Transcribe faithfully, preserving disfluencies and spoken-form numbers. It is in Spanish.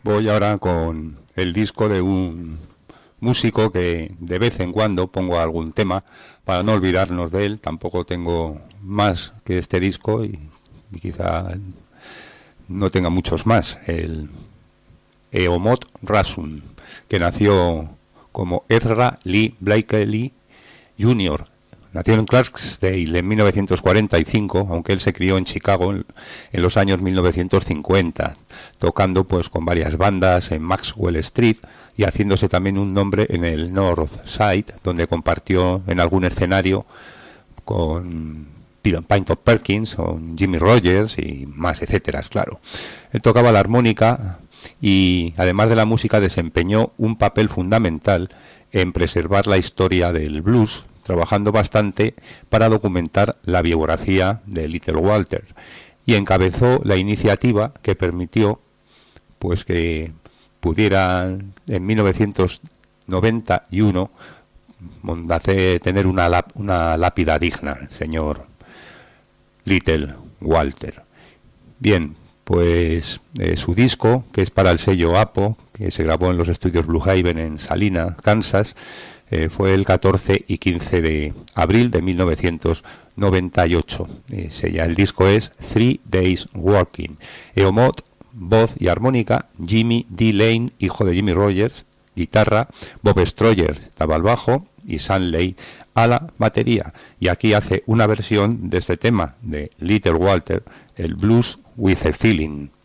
Voy ahora con el disco de un músico que de vez en cuando pongo algún tema para no olvidarnos de él. Tampoco tengo más que este disco y, y quizá no tenga muchos más. El Eomod Rasun, que nació como Ezra Lee Blakely junior Nació en Clarksdale en mil novecientos cuarenta y cinco, aunque él se crió en Chicago en, en los años mil novecientos cincuenta, tocando pues con varias bandas en Maxwell Street y haciéndose también un nombre en el North Side, donde compartió en algún escenario con Pinto Perkins, con Jimmy Rogers y más, etcétera, claro. Él tocaba la armónica y además de la música desempeñó un papel fundamental en preservar la historia del blues, trabajando bastante para documentar la biografía de Little Walter, y encabezó la iniciativa que permitió pues que pudiera en mil novecientos noventa y uno tener una, una lápida digna, señor Little Walter. Bien, pues eh, su disco, que es para el sello Apo, que se grabó en los estudios Blue Haven en Salina, Kansas, Eh, fue el catorce y quince de abril de mil novecientos noventa y ocho. Eh, el disco es Three Days Working. Eomod, voz y armónica, Jimmy D. Lane, hijo de Jimmy Rogers, guitarra, Bob Stroyer estaba al bajo y Sanley a la batería. Y aquí hace una versión de este tema de Little Walter, el Blues with a Feeling.